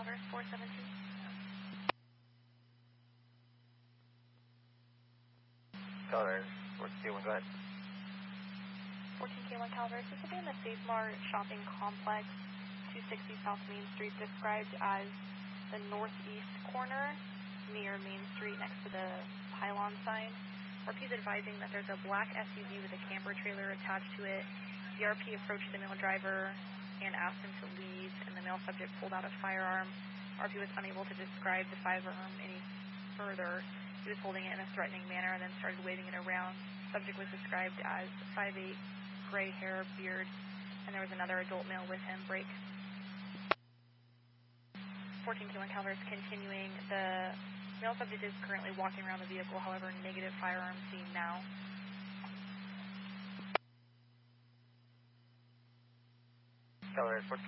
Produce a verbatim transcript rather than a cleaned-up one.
Calvert four seventeen. Calvert fourteen K one, go ahead. fourteen K one Calvert, this will be in the Safe Mart Shopping Complex, two sixty South Main Street, described as the northeast corner near Main Street next to the pylon sign. R P is advising that there's a black S U V with a camper trailer attached to it. The R P approached the male driver and asked him to leave, and the male subject pulled out a firearm. R P was unable to describe the firearm any further. He was holding it in a threatening manner and then started waving it around. Subject was described as five eight, gray hair, beard, and there was another adult male with him. Break. fourteen K one Calvert is continuing. The male subject is currently walking around the vehicle, however, negative firearm seen now. Calvert fourteen